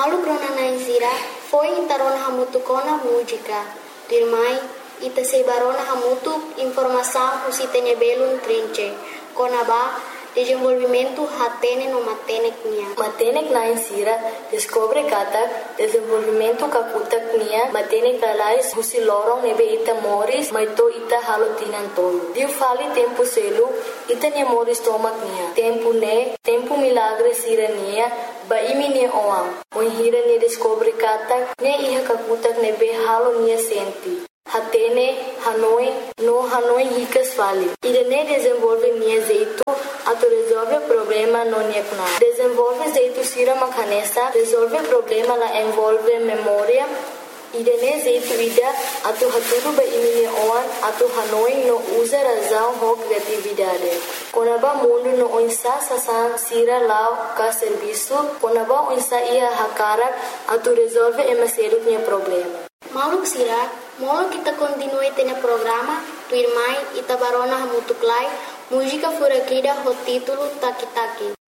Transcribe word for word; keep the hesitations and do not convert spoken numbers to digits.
Malu grona na insira foi intarona hamutu kona música. Dirmai ita sebarona hamutu informação usitene belun trinche. Kona ba desenvolvimento hatene no matenek nia. Matenek na insira descobre katak desenvolvimento kakutak nia matenek kalais husi lorong nebe ita moris maito ita halotinan tolo. Diu fali tempo selu ita nia moris tomak nia. Tempo ne, tempo milagre sira nia ba imi nia oam. Moihira nia descobre katak ne iha kakutak nebe halo nia senti. Hatene, Hanoi, no Hanoi ricas fali. Irene desenvolve nia zeito, ato resolve problema no niekna. Desenvolve zeito sira makanesa, resolve problema la envolve memória. Irene zeito ida, ato haturu ba imine oan, ato Hanoi no usa razão ho criatividade. Konaba mundo no onsa sasan sira lao ka serviço, konaba onsa ia hakarak, ato resolve emaselu nia problema. Maluk sira, molo kita continue tena programa, tu irmai ita barona hamutuklai, música furakida ho título Taki Taki.